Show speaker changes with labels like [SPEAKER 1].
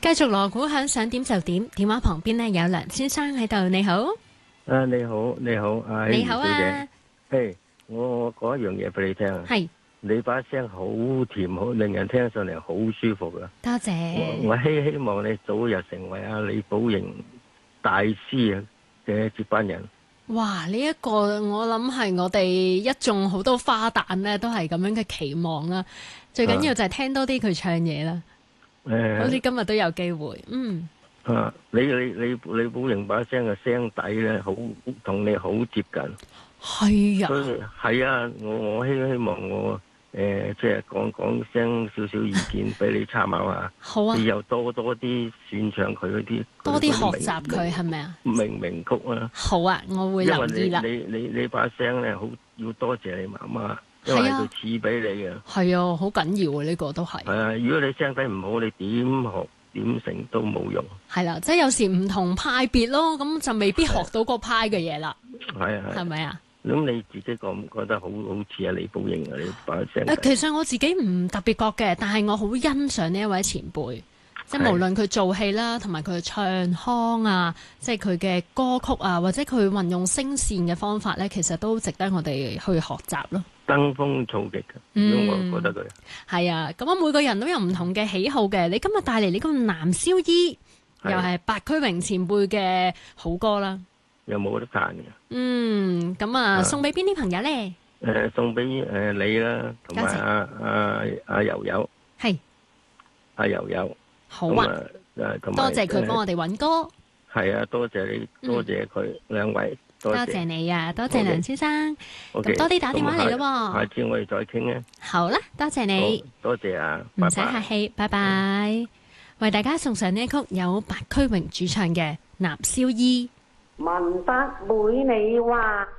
[SPEAKER 1] 繼續鑼鼓響，想點就點。電話旁邊呢有梁先生喺度，你好。
[SPEAKER 2] 你好，你好，
[SPEAKER 1] 你好啊。
[SPEAKER 2] 小姐，嘿，我講一樣嘢俾你聽啊。係。你把聲好甜，好令人聽上嚟好舒服噶。
[SPEAKER 1] 多謝。
[SPEAKER 2] 我希望你早日成為阿李寶瑩大師啊嘅接班人。
[SPEAKER 1] 哇！呢一個我諗係我哋一眾好多花旦呢都係咁樣嘅期望啦。最緊要就係聽多啲佢唱嘢啦。好似今日都有機會。
[SPEAKER 2] 李寶瑩把聲嘅聲底咧，好同你好接近。
[SPEAKER 1] 係啊。
[SPEAKER 2] 所以係啊，我希望我即係講聲少少意見俾你參考下。
[SPEAKER 1] 好啊。
[SPEAKER 2] 你又多啲選唱佢嗰啲，
[SPEAKER 1] 多啲學習佢係咪啊？
[SPEAKER 2] 名曲啊。好
[SPEAKER 1] 啊，我會留意啦。
[SPEAKER 2] 因為你把聲咧，好要多謝你媽媽，因為佢賜俾你嘅。係
[SPEAKER 1] 啊，好緊要啊！呢個都係。
[SPEAKER 2] 係啊，如果你聲底唔好，你點學點成都冇用。
[SPEAKER 1] 係啦，即係有時唔同派別咯，咁就未必學到個派嘅嘢啦。
[SPEAKER 2] 係啊。係咪啊？咁你自己覺唔覺得好似阿李寶瑩啊？你把聲
[SPEAKER 1] 其實我自己唔特別覺嘅，但係我好欣賞呢一位前輩，即係無論佢做戲啦，同埋佢嘅唱腔啊，即係佢嘅歌曲啊，或者佢運用聲線嘅方法咧，其實都值得我哋去學習咯。
[SPEAKER 2] 登峰造極嘅，如果我覺得佢
[SPEAKER 1] 係啊，咁啊每個人都有唔同嘅喜好嘅。你今日帶嚟呢個男燒衣，又係白駒榮前輩嘅好歌啦。
[SPEAKER 2] 有冇得彈嘅？
[SPEAKER 1] 咁啊，送俾邊啲朋友咧？
[SPEAKER 2] 送俾你啦，同埋阿柔柔。係。阿柔柔。
[SPEAKER 1] 好啊。多謝佢幫我哋揾歌。
[SPEAKER 2] 係啊，多謝你，多謝佢兩位。多
[SPEAKER 1] 謝你啊，多謝梁先生。咁多啲打電話嚟咯。
[SPEAKER 2] 下次我哋再傾啊。
[SPEAKER 1] 好啦，多謝你。
[SPEAKER 2] 多謝啊。
[SPEAKER 1] 唔使客氣，拜拜。為大家送上呢一曲有白駒榮主唱嘅《男燒衣》。
[SPEAKER 3] 文德妹你話